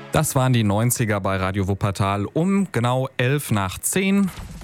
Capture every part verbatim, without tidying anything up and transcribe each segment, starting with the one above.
Das waren die neunziger bei Radio Wuppertal um genau elf nach zehn.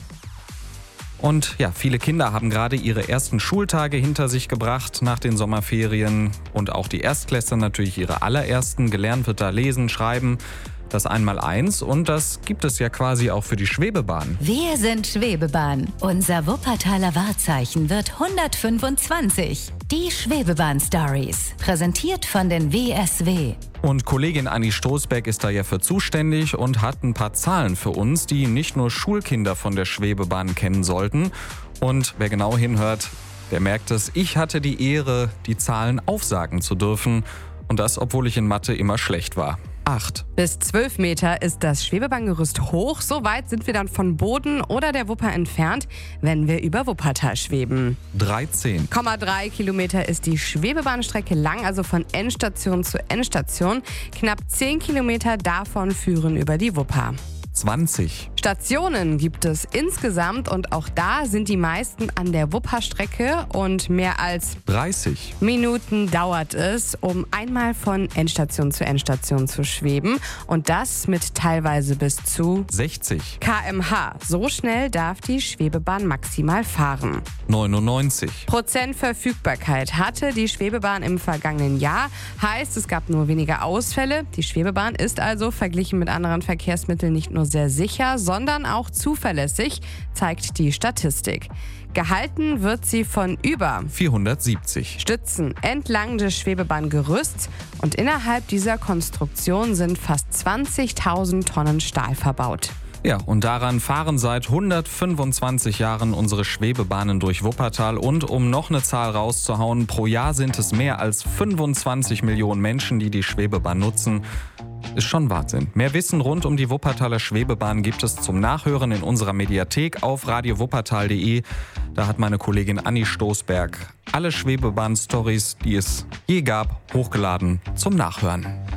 Und ja, viele Kinder haben gerade ihre ersten Schultage hinter sich gebracht nach den Sommerferien. Und auch die Erstklässler natürlich ihre allerersten. Gelernt wird da lesen, schreiben, das Einmaleins. Und das gibt es ja quasi auch für die Schwebebahn. Wir sind Schwebebahn. Unser Wuppertaler Wahrzeichen wird hundertfünfundzwanzig. Die Schwebebahn-Stories. Präsentiert von den W S W. Und Kollegin Anni Stoßberg ist da ja für zuständig und hat ein paar Zahlen für uns, die nicht nur Schulkinder von der Schwebebahn kennen sollten. Und wer genau hinhört, der merkt es. Ich hatte die Ehre, die Zahlen aufsagen zu dürfen. Und das, obwohl ich in Mathe immer schlecht war. Acht. Bis zwölf Meter ist das Schwebebahngerüst hoch. So weit sind wir dann von Boden oder der Wupper entfernt, wenn wir über Wuppertal schweben. dreizehn. Komma drei Kilometer ist die Schwebebahnstrecke lang, also von Endstation zu Endstation. Knapp zehn Kilometer davon führen über die Wupper. zwanzig. Stationen gibt es insgesamt und auch da sind die meisten an der Wupperstrecke und mehr als dreißig. Minuten dauert es, um einmal von Endstation zu Endstation zu schweben und das mit teilweise bis zu sechzig. Kilometer pro Stunde. So schnell darf die Schwebebahn maximal fahren. neunundneunzig. Prozent Verfügbarkeit hatte die Schwebebahn im vergangenen Jahr. Heißt, es gab nur weniger Ausfälle. Die Schwebebahn ist also verglichen mit anderen Verkehrsmitteln nicht nur sehr sicher, sondern auch zuverlässig, zeigt die Statistik. Gehalten wird sie von über vierhundertsiebzig Stützen entlang des Schwebebahngerüsts und innerhalb dieser Konstruktion sind fast zwanzigtausend Tonnen Stahl verbaut. Ja, und daran fahren seit hundertfünfundzwanzig Jahren unsere Schwebebahnen durch Wuppertal. Und um noch eine Zahl rauszuhauen, pro Jahr sind es mehr als fünfundzwanzig Millionen Menschen, die die Schwebebahn nutzen. Ist schon Wahnsinn. Mehr Wissen rund um die Wuppertaler Schwebebahn gibt es zum Nachhören in unserer Mediathek auf radio wuppertal punkt de. Da hat meine Kollegin Anni Stoßberg alle Schwebebahn-Stories, die es je gab, hochgeladen zum Nachhören.